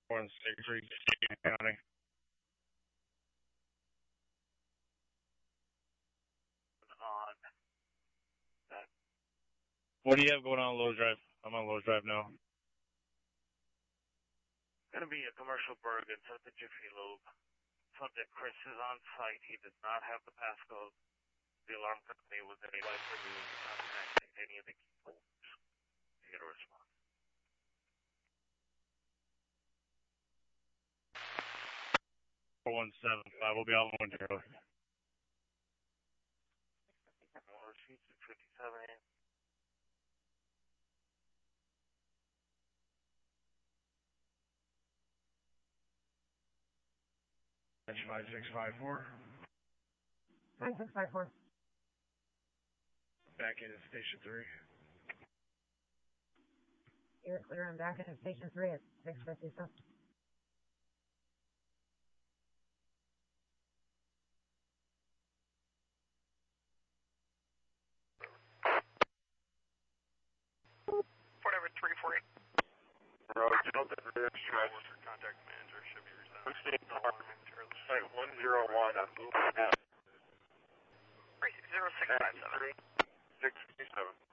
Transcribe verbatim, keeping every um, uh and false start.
One six three County. On that. What do you have going on Lowe's Drive? I'm on Lowe's Drive now. Going to be a commercial Bergen at the Jiffy Lube. Subject Chris is on site. He does not have the passcode. The alarm company was any way for you to contact any of the key holders to get a response. four one seven five. We'll be out one zero. More receipts at fifty-seven. That's five six five four. five six five four. Back into station three. You're clear. I'm back into station three at six fifty-seven. Whatever, three four eight. Road, Delta Rear Stress. Contact manager should be residing. State Park, site one zero one at Blue F. three six zero six five seven. six fifty-seven.